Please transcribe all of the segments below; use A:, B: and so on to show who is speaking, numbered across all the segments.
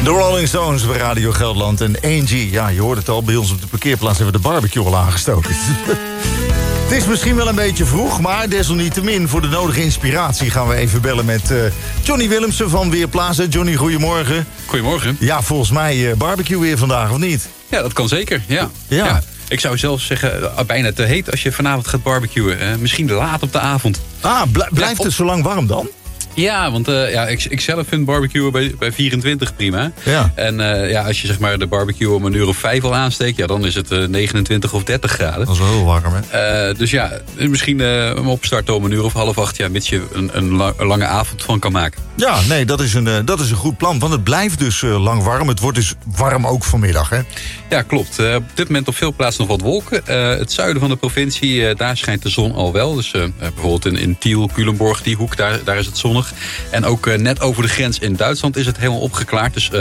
A: De Rolling Stones bij Radio Gelderland en Angie. Ja, je hoort het al, bij ons op de parkeerplaats hebben we de barbecue al aangestoken. Het is misschien wel een beetje vroeg, maar desalniettemin voor de nodige inspiratie gaan we even bellen met Johnny Willemsen van Weerplaza. Johnny, goedemorgen.
B: Goedemorgen.
A: Ja, volgens mij barbecue weer vandaag, of niet?
B: Ja, dat kan zeker, ja. Ik zou zelfs zeggen, bijna te heet als je vanavond gaat barbecuen. Misschien laat op de avond.
A: Blijft het zo lang warm dan?
B: Ja, want ik zelf vind barbecuen bij 24 prima.
A: Ja.
B: En als je zeg maar de barbecue om 1:05 al aansteekt, ja, dan is het 29 of 30 graden.
A: Dat is wel heel warm, hè?
B: Dus ja, misschien hem opstarten om 7:30, ja, mits je een lange avond van kan maken.
A: Ja, nee, dat is een goed plan, want het blijft dus lang warm. Het wordt dus warm ook vanmiddag, hè?
B: Ja, klopt. Op dit moment op veel plaatsen nog wat wolken. Het zuiden van de provincie, daar schijnt de zon al wel. Dus bijvoorbeeld in Tiel, Culemborg, die hoek, daar is het zonnig. En ook net over de grens in Duitsland is het helemaal opgeklaard. Dus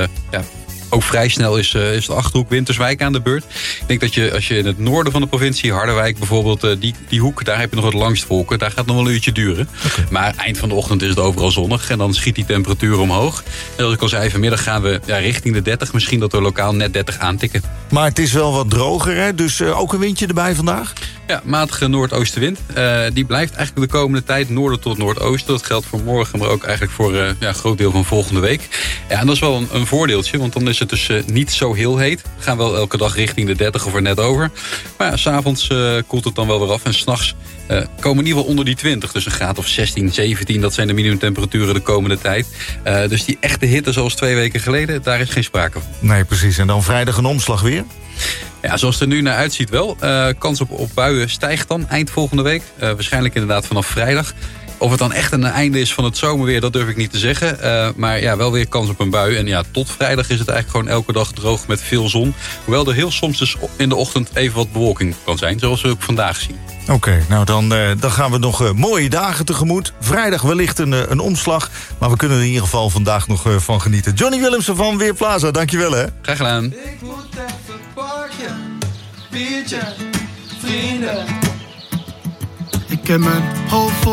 B: ook vrij snel is de Achterhoek Winterswijk aan de beurt. Ik denk dat als je in het noorden van de provincie, Harderwijk bijvoorbeeld, die hoek, daar heb je nog het langst wolken. Daar gaat het nog wel een uurtje duren. Okay. Maar eind van de ochtend is het overal zonnig en dan schiet die temperatuur omhoog. En zoals ik al zei, vanmiddag gaan we richting de 30. Misschien dat we lokaal net 30 aantikken. Maar het is wel wat droger, hè? Dus ook een windje erbij vandaag? Ja, matige noordoostenwind. Die blijft eigenlijk de komende tijd noorden tot noordoosten. Dat geldt voor morgen, maar ook eigenlijk voor een groot deel van volgende week. Ja, en dat is wel een voordeeltje, want dan is het dus niet zo heel heet. We gaan wel elke dag richting de 30 of er net over. Maar ja, 's avonds koelt het dan wel weer af. En 's nachts komen in ieder geval onder die 20. Dus een graad of 16, 17, dat zijn de minimumtemperaturen de komende tijd. Dus die echte hitte zoals 2 weken geleden, daar is geen sprake van. Nee, precies. En dan vrijdag een omslag weer? Ja, zoals het er nu naar uitziet wel. Kans op buien stijgt dan eind volgende week. Waarschijnlijk inderdaad vanaf vrijdag. Of het dan echt een einde is van het zomerweer, dat durf ik niet te zeggen. Maar ja, wel weer kans op een bui. En ja, tot vrijdag is het eigenlijk gewoon elke dag droog met veel zon. Hoewel er heel soms dus in de ochtend even wat bewolking kan zijn. Zoals we ook vandaag zien. Oké, nou dan gaan we nog mooie dagen tegemoet. Vrijdag wellicht een omslag. Maar we kunnen er in ieder geval vandaag nog van genieten. Johnny Willemsen van Weerplaza, dankjewel hè. Graag gedaan. Ik moet even parken, biertje, vrienden. Ik heb mijn hoofd vol